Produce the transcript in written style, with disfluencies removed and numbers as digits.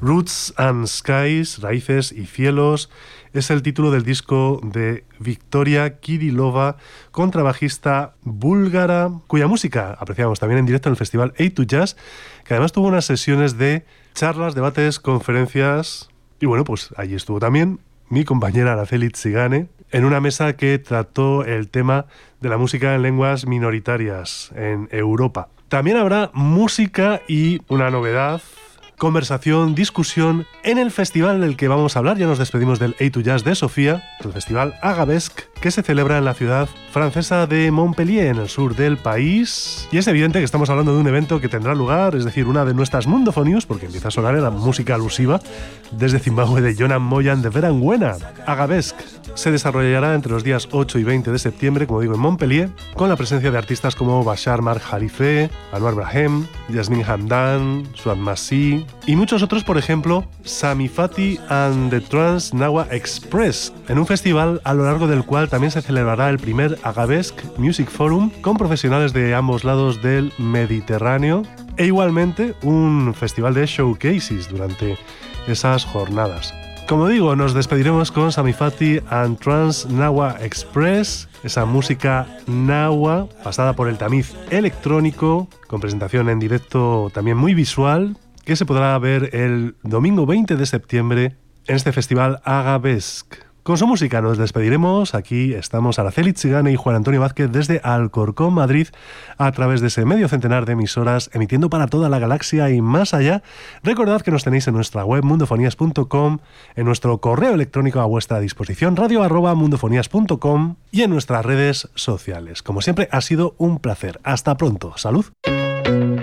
Roots and Skies, Raíces y Cielos, es el título del disco de Victoria Kirilova, contrabajista búlgara, cuya música apreciamos también en directo en el festival A2Jazz, que además tuvo unas sesiones de charlas, debates, conferencias, y bueno, pues allí estuvo también mi compañera Araceli Tsigane, en una mesa que trató el tema de la música en lenguas minoritarias en Europa. También habrá música y una novedad, conversación, discusión en el festival del que vamos a hablar. Ya nos despedimos del A2Jazz de Sofía, el festival Agabesque, que se celebra en la ciudad francesa de Montpellier, en el sur del país. Y es evidente que estamos hablando de un evento que tendrá lugar, es decir, una de nuestras Mundofonius, porque empieza a sonar en la música alusiva desde Zimbabue de Jonan Moyan de Veranguena. Agabesque se desarrollará entre los días 8 y 20 de septiembre, como digo, en Montpellier, con la presencia de artistas como Bashar Mark Khalife, Anwar Brahem, Yasmin Hamdan, Suad Masih y muchos otros, por ejemplo, Sami Fati and the Trans Nawa Express, en un festival a lo largo del cual también se celebrará el primer Agabesque Music Forum con profesionales de ambos lados del Mediterráneo e igualmente un festival de showcases durante esas jornadas. Como digo, nos despediremos con Sami Fati and Trans Nawa Express, esa música Nawa pasada por el tamiz electrónico, con presentación en directo también muy visual, que se podrá ver el domingo 20 de septiembre en este festival Agabesque. Con su música nos despediremos. Aquí estamos Araceli Tsigane y Juan Antonio Vázquez desde Alcorcón, Madrid, a través de ese medio centenar de emisoras, emitiendo para toda la galaxia y más allá. Recordad que nos tenéis en nuestra web mundofonías.com, en nuestro correo electrónico a vuestra disposición, radio@mundofonías.com, y en nuestras redes sociales. Como siempre, ha sido un placer. Hasta pronto. ¡Salud!